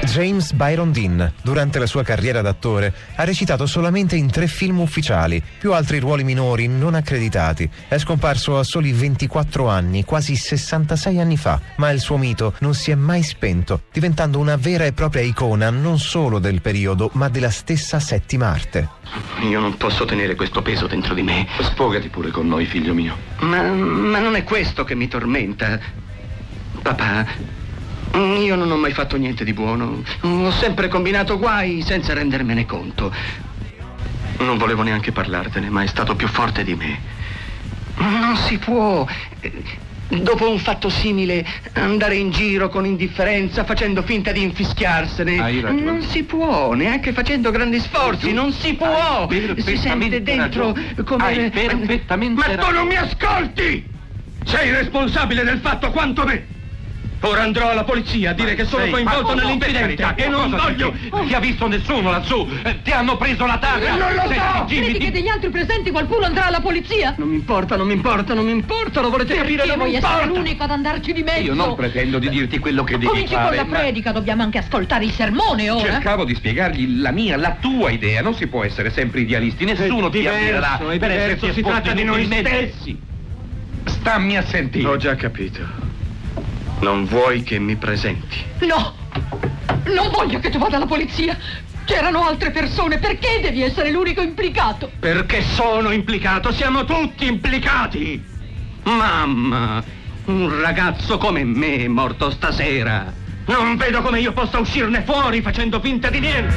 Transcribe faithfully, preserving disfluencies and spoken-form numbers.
James Byron Dean, durante la sua carriera d'attore, ha recitato solamente in tre film ufficiali, più altri ruoli minori non accreditati. È scomparso a soli ventiquattro anni, quasi sessantasei anni fa, ma il suo mito non si è mai spento, diventando una vera e propria icona non solo del periodo, ma della stessa settima arte. Io non posso tenere questo peso dentro di me. Sfogati pure con noi, figlio mio. Ma, ma non è questo che mi tormenta. Papà, io non ho mai fatto niente di buono. Ho sempre combinato guai senza rendermene conto. Non volevo neanche parlartene, ma è stato più forte di me. Non si può, dopo un fatto simile, andare in giro con indifferenza, facendo finta di infischiarsene. Hai ragione. Non si può, neanche facendo grandi sforzi. Non si può. Si sente dentro come... Hai perfettamente Ma tu ragione. non mi ascolti! Sei responsabile del fatto quanto me! Ora andrò alla polizia a dire che sono Sei- coinvolto ma- nell'incidente ma- e non cosa voglio... Non ti ha visto nessuno lassù. Eh, Ti hanno preso la targa. Non lo so! Senti, Jimmy, Credi che ti- degli altri presenti qualcuno andrà alla polizia? Non mi importa, non mi importa, non mi importa, lo volete capire? Perché Non mi vuoi essere importa! l'unico ad andarci di mezzo? Io non pretendo di dirti quello che devi Cominci fare. con la ma predica, dobbiamo anche ascoltare il sermone ora. Cercavo di spiegargli la mia, la tua idea. Non si può essere sempre idealisti. Nessuno È ti abbirerà diverso, è per diverso, esserti si esposto tratta di noi inutilmente. stessi. Stammi a sentire. Ho già capito. Non vuoi che mi presenti? No, non voglio che tu vada alla polizia. C'erano altre persone, perché devi essere l'unico implicato? Perché sono implicato, siamo tutti implicati! Mamma, un ragazzo come me è morto stasera. Non vedo come io possa uscirne fuori facendo finta di niente.